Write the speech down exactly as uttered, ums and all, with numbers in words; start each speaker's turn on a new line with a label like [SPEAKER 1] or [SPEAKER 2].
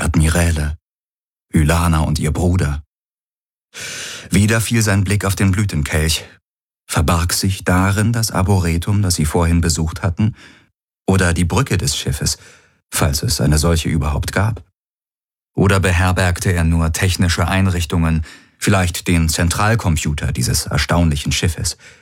[SPEAKER 1] die Admiräle, Ylana und ihr Bruder. Wieder fiel sein Blick auf den Blütenkelch. Verbarg sich darin das Arboretum, das sie vorhin besucht hatten, oder die Brücke des Schiffes, falls es eine solche überhaupt gab? Oder beherbergte er nur technische Einrichtungen, vielleicht den Zentralcomputer dieses erstaunlichen Schiffes?